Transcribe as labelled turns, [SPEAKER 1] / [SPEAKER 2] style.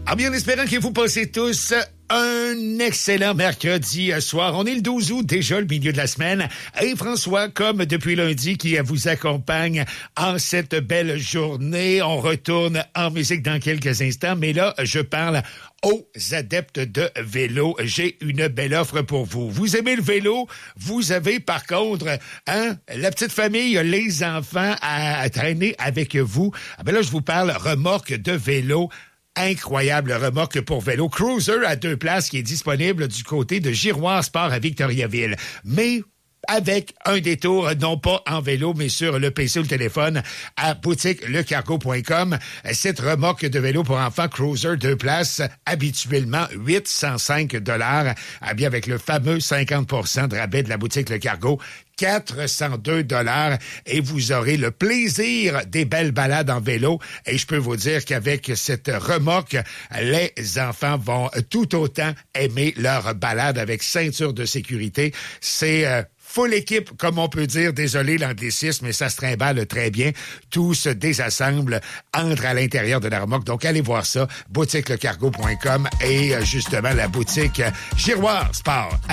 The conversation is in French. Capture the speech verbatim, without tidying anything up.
[SPEAKER 1] Ah bien, en espérant que vous passez tous un excellent mercredi soir. On est le douze août, déjà le milieu de la semaine. Et François, comme depuis lundi, qui vous accompagne en cette belle journée. On retourne en musique dans quelques instants, mais là, je parle aux adeptes de vélo. J'ai une belle offre pour vous. Vous aimez le vélo? Vous avez, par contre, hein, la petite famille, les enfants à, à traîner avec vous. Ah ben là, je vous parle remorque de vélo. Incroyable remorque pour vélo. Cruiser à deux places qui est disponible du côté de Giroir Sport à Victoriaville. Mais avec un détour, non pas en vélo, mais sur le P C ou le téléphone à boutique le cargo point com. Cette remorque de vélo pour enfants Cruiser deux places, habituellement huit cent cinq dollars, bien avec le fameux cinquante pour cent de rabais de la boutique Le Cargo, quatre cent deux dollars, et vous aurez le plaisir des belles balades en vélo. Et je peux vous dire qu'avec cette remorque, les enfants vont tout autant aimer leur balade avec ceinture de sécurité. C'est euh, full équipe, comme on peut dire. Désolé l'anglicisme, mais ça se trimballe très bien. Tout se désassemble, entre à l'intérieur de la remorque. Donc, allez voir ça, boutique le cargo point com et justement la boutique Giroir Sport.